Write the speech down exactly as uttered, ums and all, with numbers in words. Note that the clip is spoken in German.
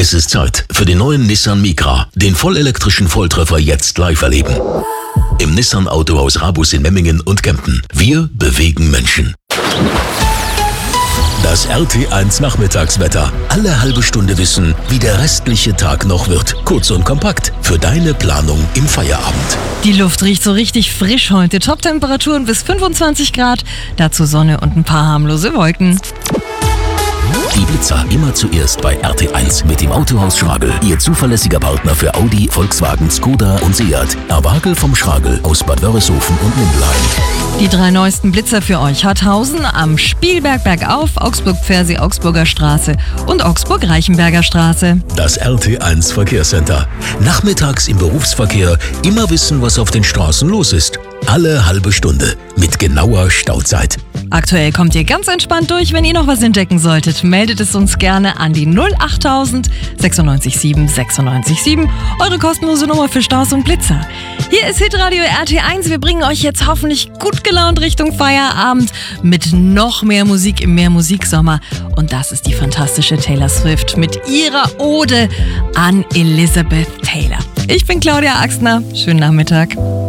Es ist Zeit für den neuen Nissan Micra. Den vollelektrischen Volltreffer jetzt live erleben. Im Nissan Autohaus Rabus in Memmingen und Kempten. Wir bewegen Menschen. Das R T eins Nachmittagswetter. Alle halbe Stunde wissen, wie der restliche Tag noch wird. Kurz und kompakt für deine Planung im Feierabend. Die Luft riecht so richtig frisch heute. Top-Temperaturen bis fünfundzwanzig Grad. Dazu Sonne und ein paar harmlose Wolken. Die Blitzer immer zuerst bei R T eins mit dem Autohaus Schragel. Ihr zuverlässiger Partner für Audi, Volkswagen, Skoda und Seat. Erwagel vom Schragel aus Bad Wörishofen und Mindelheim. Die drei neuesten Blitzer für euch. Harthausen am Spielberg bergauf, Augsburg-Pfersee, Augsburger Straße und Augsburg-Reichenberger Straße. Das R T eins Verkehrscenter. Nachmittags im Berufsverkehr immer wissen, was auf den Straßen los ist. Alle halbe Stunde mit genauer Stauzeit. Aktuell kommt ihr ganz entspannt durch. Wenn ihr noch was entdecken solltet, meldet es uns gerne an die null achttausend sechsundneunzig sieben sechsundneunzig sieben. Eure kostenlose Nummer für Staus und Blitzer. Hier ist Hitradio R T eins. Wir bringen euch jetzt hoffentlich gut gelaunt Richtung Feierabend mit noch mehr Musik im Mehrmusiksommer. Und das ist die fantastische Taylor Swift mit ihrer Ode an Elizabeth Taylor. Ich bin Claudia Axtner. Schönen Nachmittag.